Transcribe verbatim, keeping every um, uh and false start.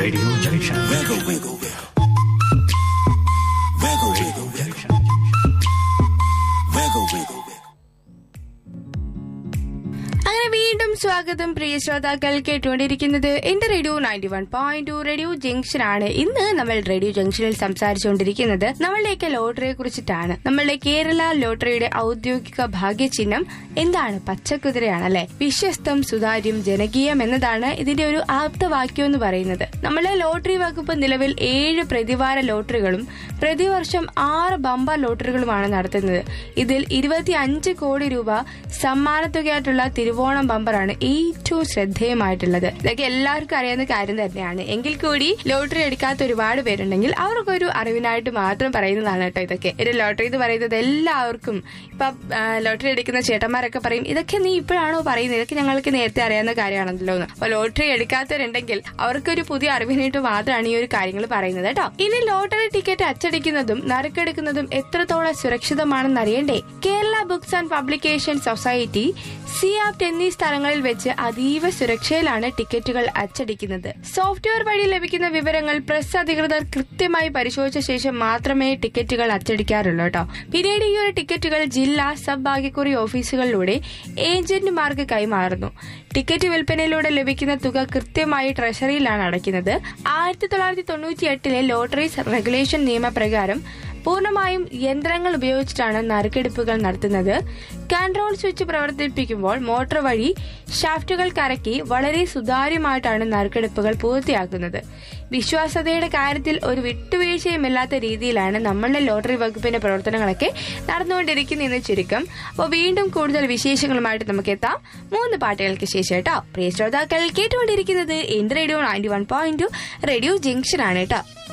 Radio Junction. Wiggle, wiggle, wiggle. Wiggle, wiggle, wiggle. Wiggle, wiggle, wiggle. അങ്ങനെ വീണ്ടും സ്വാഗതം പ്രിയ ശ്രോതാക്കൾ. കേട്ടുകൊണ്ടിരിക്കുന്നത് എന്റെ radio ninety one point two radio junction ആണ്. ഇന്ന് നമ്മൾ റേഡിയോ ജംഗ്ഷനിൽ സംസാരിച്ചുകൊണ്ടിരിക്കുന്നത് നമ്മളുടെയൊക്കെ ലോട്ടറിയെ കുറിച്ചിട്ടാണ്. നമ്മളുടെ കേരള ലോട്ടറിയുടെ ഔദ്യോഗിക ഭാഗ്യചിഹ്നം എന്താണ്? പച്ചക്കുതിരയാണല്ലേ. വിശ്വസ്തം, സുതാര്യം, ജനകീയം എന്നതാണ് ഇതിന്റെ ഒരു ആപ്തവാക്യം എന്ന് പറയുന്നത്. നമ്മളെ ലോട്ടറി വകുപ്പ് നിലവിൽ ഏഴ് പ്രതിവാര ലോട്ടറികളും പ്രതിവർഷം ആറ് ബമ്പർ ലോട്ടറികളുമാണ് നടത്തുന്നത്. ഇതിൽ ഇരുപത്തി അഞ്ച് കോടി രൂപ സമ്മാനത്തുകയായിട്ടുള്ള തിരുവോണം ബമ്പറാണ് ഏറ്റവും ശ്രദ്ധേയമായിട്ടുള്ളത്. ഇതൊക്കെ എല്ലാവർക്കും അറിയാവുന്ന കാര്യം തന്നെയാണ്. എങ്കിൽ കൂടി ലോട്ടറി എടുക്കാത്ത ഒരുപാട് പേരുണ്ടെങ്കിൽ അവർക്കൊരു അറിവിനായിട്ട് മാത്രം പറയുന്നതാണ് കേട്ടോ ഇതൊക്കെ. ഒരു ലോട്ടറി എന്ന് പറയുന്നത് എല്ലാവർക്കും ഇപ്പൊ ലോട്ടറി എടുക്കുന്ന ചേട്ടന്മാരൊക്കെ പറയും, ഇതൊക്കെ നീ ഇപ്പോഴാണോ പറയുന്നത്, ഇതൊക്കെ ഞങ്ങൾക്ക് നേരത്തെ അറിയാവുന്ന കാര്യമാണല്ലോ എന്ന്. അപ്പൊ ലോട്ടറി എടുക്കാത്തവരുണ്ടെങ്കിൽ അവർക്കൊരു പുതിയ അറിവിനായിട്ട് മാത്രമാണ് ഈ ഒരു കാര്യങ്ങൾ പറയുന്നത് കേട്ടോ. ഇനി ലോട്ടറി ടിക്കറ്റ് അച്ചടിക്കുന്നതും നറുക്കെടുക്കുന്നതും എത്രത്തോളം സുരക്ഷിതമാണെന്ന് അറിയണ്ടേ? Kerala books and publication society, സിയാപ്റ്റ് എന്നീ സ്ഥലങ്ങളിൽ വെച്ച് അതീവ സുരക്ഷയിലാണ് ടിക്കറ്റുകൾ അച്ചടിക്കുന്നത്. സോഫ്റ്റ്വെയർ വഴി ലഭിക്കുന്ന വിവരങ്ങൾ പ്രസ് അധികൃതർ കൃത്യമായി പരിശോധിച്ച ശേഷം മാത്രമേ ടിക്കറ്റുകൾ അച്ചടിക്കാറുള്ളൂ കേട്ടോ. പിന്നീട് ഈ ഒരു ടിക്കറ്റുകൾ ജില്ലാ സബ് ഭാഗ്യക്കുറി ഓഫീസുകളിലൂടെ ഏജന്റുമാർക്ക് കൈമാറുന്നു. ടിക്കറ്റ് വിൽപ്പനയിലൂടെ ലഭിക്കുന്ന തുക കൃത്യമായി ട്രഷറിയിലാണ് അടയ്ക്കുന്നത്. ആയിരത്തി തൊള്ളായിരത്തി തൊണ്ണൂറ്റി എട്ടിലെ ലോട്ടറീസ് റെഗുലേഷൻ നിയമപ്രകാരം പൂർണ്ണമായും യന്ത്രങ്ങൾ ഉപയോഗിച്ചിട്ടാണ് നറുക്കെടുപ്പുകൾ നടത്തുന്നത്. കൺട്രോൾ സ്വിച്ച് പ്രവർത്തിപ്പിക്കുമ്പോൾ മോട്ടോർ വഴി ഷാഫ്റ്റുകൾ കറക്കി വളരെ സുതാര്യമായിട്ടാണ് നറുക്കെടുപ്പുകൾ പൂർത്തിയാക്കുന്നത്. വിശ്വാസ്യതയുടെ കാര്യത്തിൽ ഒരു വിട്ടുവീഴ്ചയുമില്ലാത്ത രീതിയിലാണ് നമ്മളുടെ ലോട്ടറി വകുപ്പിന്റെ പ്രവർത്തനങ്ങളൊക്കെ നടന്നുകൊണ്ടിരിക്കുന്നതെന്ന് ചുരുക്കം. അപ്പോൾ വീണ്ടും കൂടുതൽ വിശേഷങ്ങളുമായിട്ട് നമുക്ക് എത്താം മൂന്ന് പാട്ടുകൾക്ക് ശേഷം കേട്ടോ. പ്രിയ ശ്രോതാക്കൾ കേട്ടുകൊണ്ടിരിക്കുന്നത് എന്റെ radio ninety one point two radio junction ആണ് കേട്ടോ.